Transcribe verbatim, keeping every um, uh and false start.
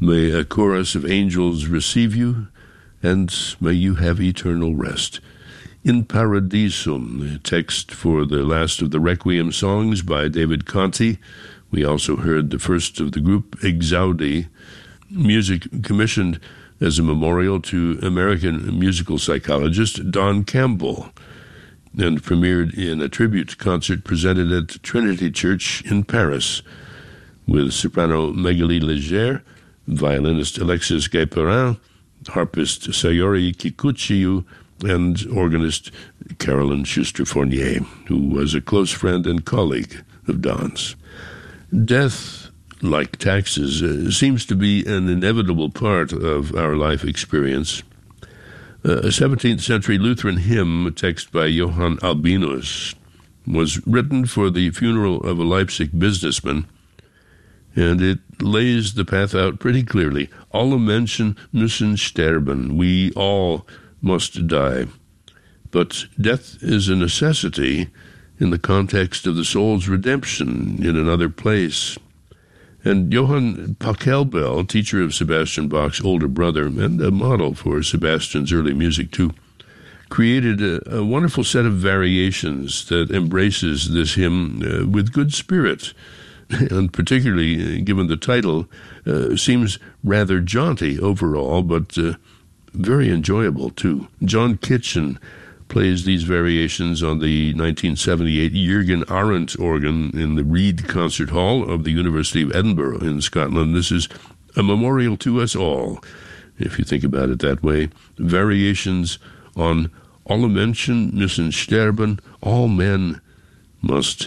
May a chorus of angels receive you, and may you have eternal rest. In Paradisum, the text for the last of the Requiem songs by David Conti. We also heard the first of the group, Exaudi, music commissioned as a memorial to American musical psychologist Don Campbell, and premiered in a tribute concert presented at Trinity Church in Paris, with soprano Magali Leger, violinist Alexis Guéperin, harpist Sayori Kikuchiu, and organist Carolyn Schuster-Fournier, who was a close friend and colleague of Don's. Death, like taxes, uh, seems to be an inevitable part of our life experience. Uh, a seventeenth century Lutheran hymn, a text by Johann Albinus, was written for the funeral of a Leipzig businessman, and it lays the path out pretty clearly. Alle Menschen müssen sterben. We all must die. But death is a necessity in the context of the soul's redemption in another place. And Johann Pachelbel, teacher of Sebastian Bach's older brother and a model for Sebastian's early music too, created a, a wonderful set of variations that embraces this hymn uh, with good spirit, and particularly, uh, given the title, uh, seems rather jaunty overall, but uh, very enjoyable too. John Kitchen plays these variations on the nineteen seventy-eight Jürgen Arendt organ in the Reed Concert Hall of the University of Edinburgh in Scotland. This is a memorial to us all, if you think about it that way. Variations on Alle Menschen müssen sterben, all men must